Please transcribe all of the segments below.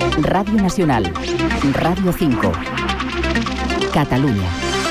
Radio Nacional, Radio 5, Catalunya.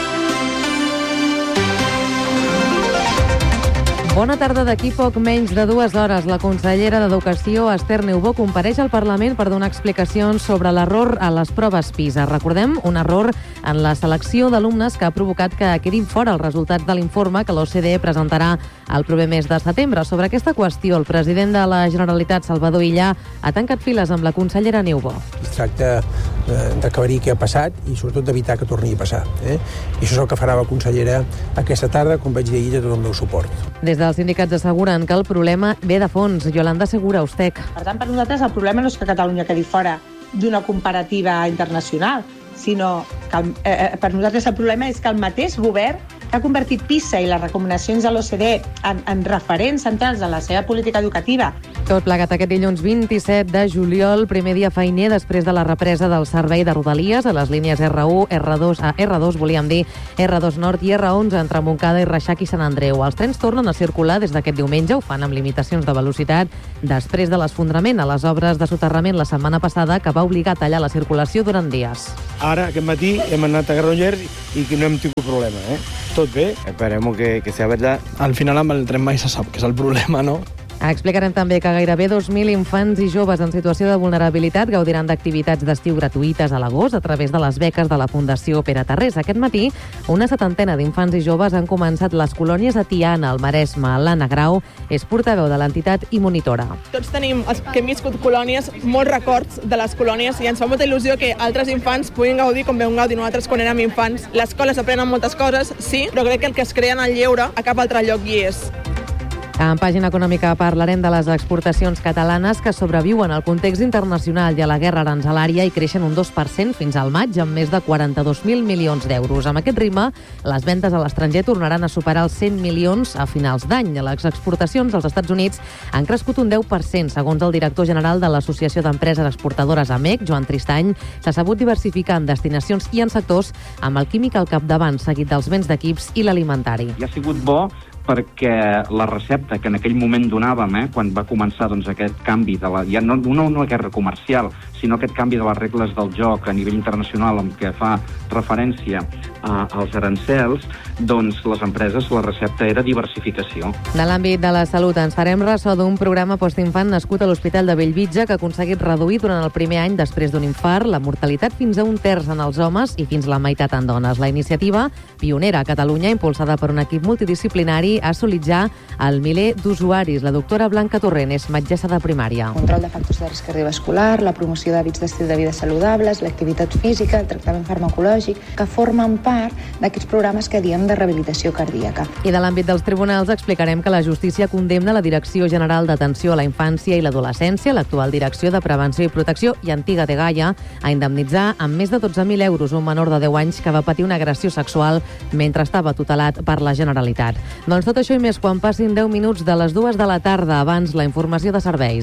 Bona tarda. D'aquí poc menys de 2 hores, la consellera d'Educació, Esther Niubó, compareix al Parlament per donar explicacions sobre l'error a les proves PISA. Recordem, un error en la selecció d'alumnes que ha provocat que quedin fora els resultats de l'informe que l'OCDE presentarà el proper mes de setembre. Sobre aquesta qüestió, el president de la Generalitat, Salvador Illa, ha tancat files amb la consellera Niubó. Es tracta d'aclarir què ha passat i sobretot d'evitar que torni a passar. I això és el que farà la consellera aquesta tarda, com vaig dir ahir, tot el meu suport. Des dels sindicats asseguren que el problema ve de fons. Yolanda Segura, Ustec. Per tant, per nosaltres el problema no és que Catalunya quedi fora d'una comparativa internacional, sinó que per nosaltres el problema és que el mateix govern que ha convertit PISA i les recomanacions de l'OCDE en referents centrals de la seva política educativa. Tot plegat aquest dilluns 27 de juliol, primer dia feiner després de la represa del servei de Rodalies a les línies R1, R2, volíem dir R2 Nord i R11 entre Montcada i Reixac i Sant Andreu. Els trens tornen a circular des d'aquest diumenge, ho fan amb limitacions de velocitat després de l'esfondrament a les obres de soterrament la setmana passada que va obligar a tallar la circulació durant dies. Ara, aquest matí, hem anat a Granollers i que no hem tingut problema, Tot bé. Esperemos que sea verdad. Al final amb el tren mai se sap, que és el problema, no? Explicarem també que gairebé 2.000 infants i joves en situació de vulnerabilitat gaudiran d'activitats d'estiu gratuïtes a l'agost a través de les beques de la Fundació Pere Tarrés. Aquest matí, una 70 d'infants i joves han començat les colònies a Tiana, al Maresme. L'Anna Grau és portaveu de l'entitat i monitora. Tots tenim, els que hem viscut colònies, molts records de les colònies i ens fa molta il·lusió que altres infants puguin gaudir com vam gaudir nosaltres quan érem infants. L'escola s'aprenen moltes coses, sí, però crec que el que es crea en el lleure a cap altre lloc hi és. En pàgina econòmica parlarem de les exportacions catalanes que sobreviuen al context internacional i a la guerra aranzelària i creixen un 2% fins al maig amb més de 42.000 milions d'euros. Amb aquest ritme, les ventes a l'estranger tornaran a superar els 100 milions a finals d'any. Les exportacions als Estats Units han crescut un 10%, segons el director general de l'Associació d'Empreses Exportadores AMEC, Joan Tristany. S'ha sabut diversificar en destinacions i en sectors amb el químic al capdavant, seguit dels béns d'equips i l'alimentari. I ha sigut bo perquè la recepta que en aquell moment donàvem, quan va començar aquest canvi, ja no una guerra comercial, sinó aquest canvi de les regles del joc a nivell internacional amb què fa referència als arancels, doncs les empreses, la recepta era diversificació. De l'àmbit de la salut ens farem ressò d'un programa postinfant nascut a l'Hospital de Bellvitge que ha aconseguit reduir durant el primer any després d'un infart la mortalitat fins a 1/3 en els homes i fins la meitat en dones. La iniciativa, pionera a Catalunya, impulsada per un equip multidisciplinari, ha assolit ja el miler d'usuaris. La doctora Blanca Torrent és metgessa de primària. Control de factors de risc cardiovascular, la promoció d'hàbits d'estil de vida saludables, l'activitat física, el tractament farmacològic, que formen part d'aquests programes que diem de rehabilitació cardíaca. I de l'àmbit dels tribunals explicarem que la justícia condemna la Direcció General d'Atenció a la Infància i l'Adolescència, l'actual Direcció de Prevenció i Protecció i antiga de Gaia, a indemnitzar amb més de 12.000 euros un menor de 10 anys que va patir una agressió sexual mentre estava tutelat per la Generalitat. Doncs tot això i més quan passin 10 minuts de les 2 de la tarda, abans la informació de serveis.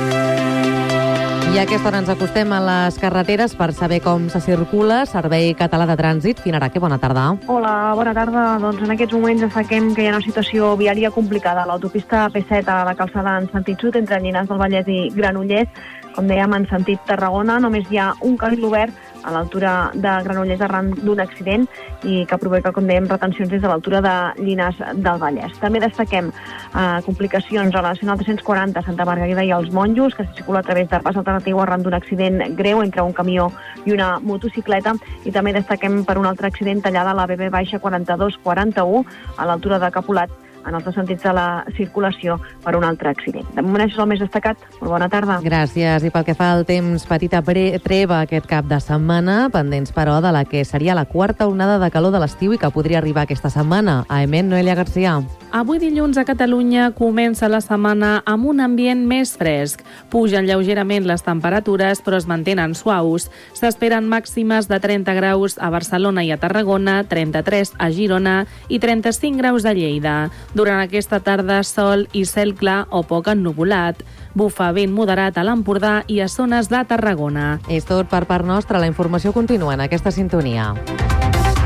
I a aquesta hora ens acostem a les carreteres per saber com se circula. Servei Català de Trànsit. Finaraque, bona tarda. Hola, bona tarda. Doncs en aquests moments destaquem que hi ha una situació viària complicada. L'autopista P7 a la calçada en sentit sud entre Llinars del Vallès i Granollers. Com dèiem, en sentit Tarragona, només hi ha un carril obert a l'altura de Granollers arran d'un accident i que provoca, com dèiem, retencions des de l'altura de Llinars del Vallès. També destaquem complicacions a la Nacional 340 Santa Margarida i els Monjos, que circula a través del pas alternatiu arran d'un accident greu entre un camió i una motocicleta, i també destaquem per un altre accident tallada a la BB-4241 a l'altura de Capolat, en altres sentits de la circulació per un altre accident. De moment això és el més destacat. Molt bona tarda. Gràcies. I pel que fa al temps, petita treva aquest cap de setmana, pendents però de la que seria la quarta onada de calor de l'estiu i que podria arribar aquesta setmana. Aement, Noelia García. Avui dilluns a Catalunya comença la setmana amb un ambient més fresc. Pugen lleugerament les temperatures, però es mantenen suaus. S'esperen màximes de 30 graus a Barcelona i a Tarragona, 33 a Girona i 35 graus a Lleida. Durant aquesta tarda, sol i cel clar o poc ennuvolat. Bufa vent moderat a l'Empordà i a zones de Tarragona. És tot per part nostra. La informació continua en aquesta sintonia.